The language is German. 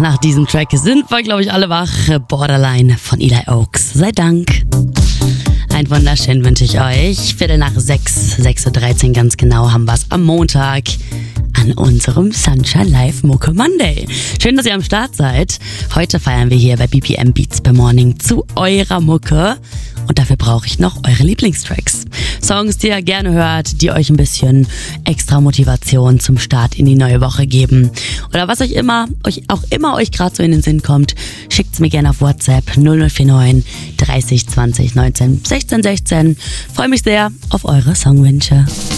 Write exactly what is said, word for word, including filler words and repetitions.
nach diesem Track sind wir, glaube ich, alle wach. Borderline von Eli Oaks. Sei Dank. Ein wunderschön wünsche ich euch. Viertel nach sechs, sechs Uhr dreizehn ganz genau, haben wir es am Montag an unserem Sunshine Live Mucke Monday. Schön, dass ihr am Start seid. Heute feiern wir hier bei B P M Beats per Morning zu eurer Mucke. Und dafür brauche ich noch eure Lieblingstracks. Songs, die ihr gerne hört, die euch ein bisschen extra Motivation zum Start in die neue Woche geben. Oder was euch immer, euch auch immer euch gerade so in den Sinn kommt, schickt's mir gerne auf WhatsApp null null vier neun dreißig zwanzig neunzehn sechzehn sechzehn. Freue mich sehr auf eure Songwünsche.